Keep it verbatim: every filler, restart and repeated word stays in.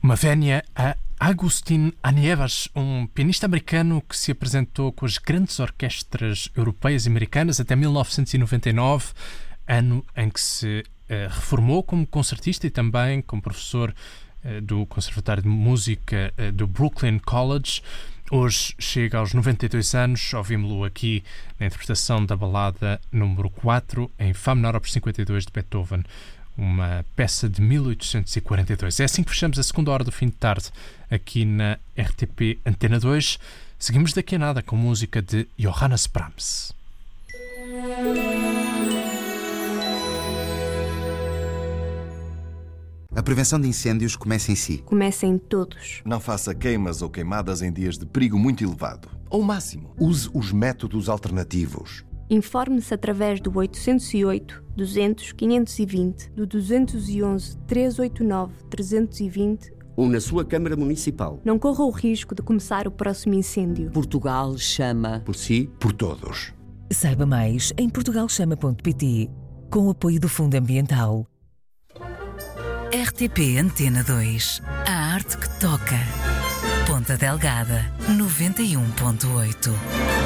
Uma vénia a Agustín Anievas, um pianista americano que se apresentou com as grandes orquestras europeias e americanas até mil novecentos e noventa e nove, ano em que se uh, reformou como concertista e também como professor uh, do Conservatório de Música uh, do Brooklyn College. Hoje chega aos noventa e dois anos, ouvimos-lo aqui na interpretação da balada número quatro, em Fá menor opus cinquenta e dois de Beethoven, uma peça de mil oitocentos e quarenta e dois. É assim que fechamos a segunda hora do fim de tarde aqui na R T P Antena dois. Seguimos daqui a nada com música de Johannes Brahms. A prevenção de incêndios começa em si. Começa em todos. Não faça queimas ou queimadas em dias de perigo muito elevado. Ao máximo. Use os métodos alternativos. Informe-se através do oitocentos e oito, duzentos, quinhentos e vinte, do duzentos e onze, trezentos e oitenta e nove, trezentos e vinte ou na sua Câmara Municipal. Não corra o risco de começar o próximo incêndio. Portugal chama. Por si, por todos. Saiba mais em portugal chama ponto pt, com o apoio do Fundo Ambiental. R T P Antena dois. A arte que toca. Ponta Delgada, noventa e um ponto oito.